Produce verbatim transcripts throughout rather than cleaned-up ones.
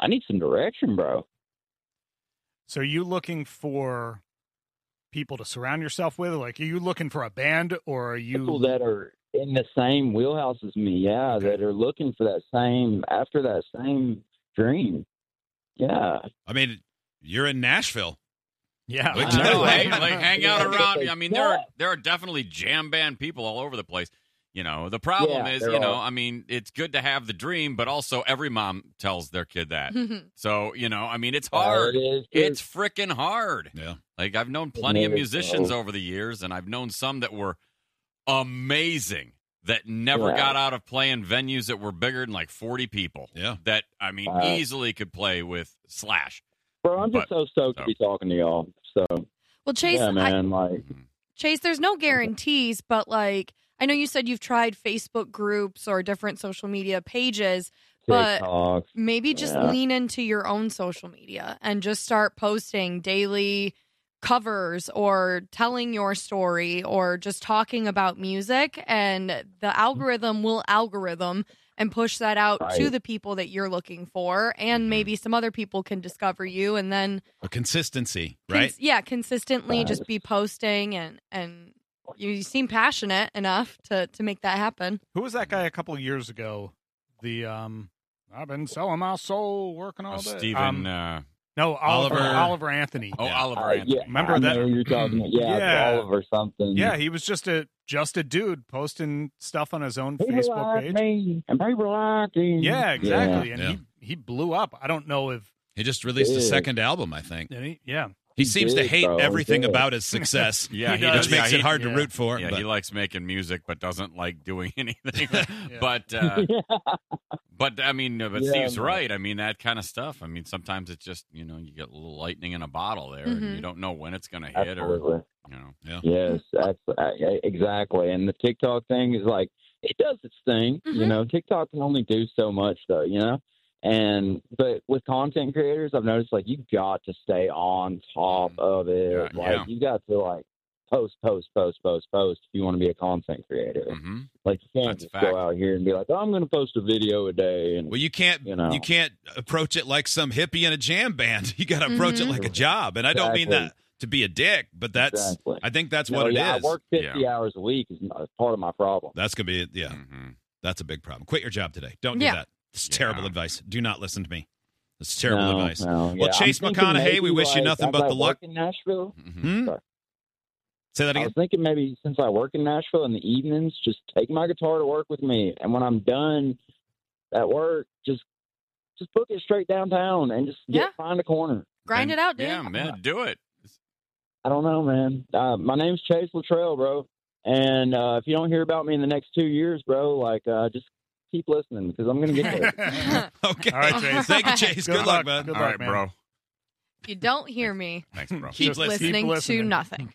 I need some direction, bro. So are you looking for people to surround yourself with? Like, are you looking for a band, or are you people that are in the same wheelhouse as me? Yeah, okay. that are looking for that same after that same dream. Yeah, I mean, you're in Nashville. Yeah, Like, I know, right? hey, like hang out Yeah. around. I mean, there are there are definitely jam band people all over the place. You know, the problem Yeah, is, there you know, are. I mean, it's good to have the dream, but also every mom tells their kid that. So, you know, I mean, it's hard. Uh, it is. It's freaking hard. Yeah. Like, I've known plenty of is, musicians bro. over the years, and I've known some that were amazing that never Yeah. got out of playing venues that were bigger than like forty people. Yeah. That, I mean, Wow. easily could play with Slash. Bro, I'm just But- so stoked so. to be talking to y'all. So Well, Chase, yeah, I, man, like Chase, there's no guarantees, but like I know you said you've tried Facebook groups or different social media pages, but TikTok. maybe just Yeah. lean into your own social media and just start posting daily covers or telling your story or just talking about music, and the algorithm will algorithm and push that out to Right. the people that you're looking for, and maybe some other people can discover you, and then A consistency, cons- right? yeah, consistently Right. just be posting, and and you seem passionate enough to to make that happen. Who was that guy a couple of years ago? The um, I've been selling my soul, working all Oh, day. Stephen, Um, uh, no, Oliver Oliver- Oliver Anthony. oh, Yeah. Oliver Uh, Anthony. yeah, Remember I that- know who you're talking about. Yeah, Yeah. Oliver something. Yeah, he was just a just a dude posting stuff on his own People Facebook like page. me, and people like him. Yeah, exactly. Yeah. And Yeah. he he blew up. I don't know if He just released a Yeah. second album, I think. did he, yeah. He He seems to did, hate bro. everything Yeah. about his success. Yeah, He he does. does. which makes yeah, it he- hard to yeah. root for. Yeah, but he likes making music, but doesn't like doing anything. But, uh, but I mean, uh, but Yeah, Steve's man. right. I mean, that kind of stuff. I mean, sometimes it's just, you know, you get a little lightning in a bottle there, and Mhm. you don't know when it's going to hit, or Absolutely. you know. yeah. Yes, that's uh, exactly. And the TikTok thing is like it does its thing. You Mhm. know, TikTok can only do so much, though. You know, and but with content creators, I've noticed like you got to stay on top of it. Yeah, like yeah. you got to like post, post, post, post, post if you want to be a content creator. hmm Like you can't That's a just fact. go out here and be like, oh, I'm going to post a video a day. And Well, you can't You know. you can't approach it like some hippie in a jam band. You got to approach Mhm. it like a job. And I don't mean Exactly. that to be a dick, but that's Exactly. I think that's No, what it is. yeah, I work fifty Yeah. hours a week is not- part of my problem. That's gonna be yeah. hmm That's a big problem. Quit your job today. Don't do Yeah. that. It's Yeah. terrible advice. Do not listen to me. It's terrible No, advice. no, Well, yeah. I'm Chase thinking McConaughey, maybe, we wish you like, nothing as but I the luck. work in Nashville. Hmm? Sorry. Say that I again. was thinking maybe since I work in Nashville in the evenings, just take my guitar to work with me, and when I'm done at work, just just book it straight downtown and just get Yeah. find a corner. Grind And- it out, dude. Yeah, man, do it. I don't know, man. Uh, my name's Chase Luttrell, bro, and uh, if you don't hear about me in the next two years, bro, like uh, just keep listening because I'm gonna get there. Okay. All right, Chase. Thank you, Chase. Good, Good luck, luck. man. Good All right, man. bro. If you don't hear me, Thanks, bro. Keep keep listening. listening, Keep listening. to nothing.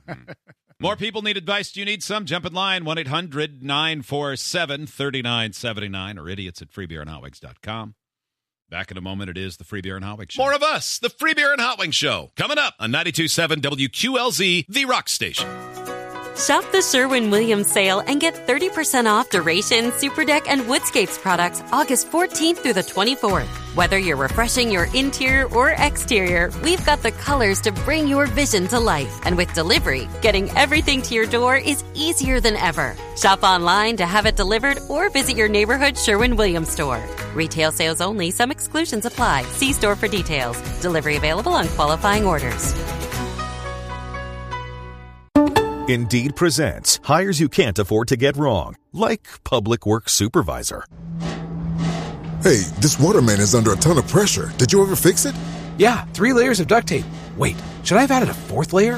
More people need advice. Do you need some? Jump in line, one eight hundred nine four seven three nine seven nine or idiots at free beer and hot wings dot com. Back in a moment, it is the Free Beer and Hot Wings Show. More of us, the Free Beer and Hot Wings Show, coming up on ninety-two point seven W Q L Z, the rock station. Shop the Sherwin-Williams sale and get thirty percent off Duration, Superdeck, and Woodscapes products August fourteenth through the twenty-fourth. Whether you're refreshing your interior or exterior, we've got the colors to bring your vision to life. And with delivery, getting everything to your door is easier than ever. Shop online to have it delivered or visit your neighborhood Sherwin-Williams store. Retail sales only. Some exclusions apply. See store for details. Delivery available on qualifying orders. Indeed presents hires you can't afford to get wrong, like public works supervisor. Hey, this waterman is under a ton of pressure. Did you ever fix it? Yeah, three layers of duct tape. Wait, should I have added a fourth layer?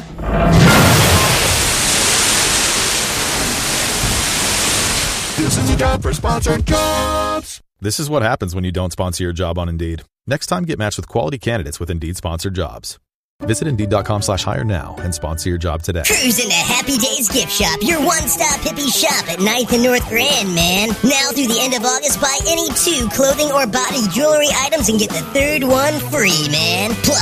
This is a job for sponsored jobs. This is what happens when you don't sponsor your job on Indeed. Next time, get matched with quality candidates with Indeed sponsored jobs. Visit Indeed.com slash hire now and sponsor your job today. Cruise into Happy Days Gift Shop, your one-stop hippie shop at ninth and North Grand, man. Now through the end of August, buy any two clothing or body jewelry items and get the third one free, man. Plus,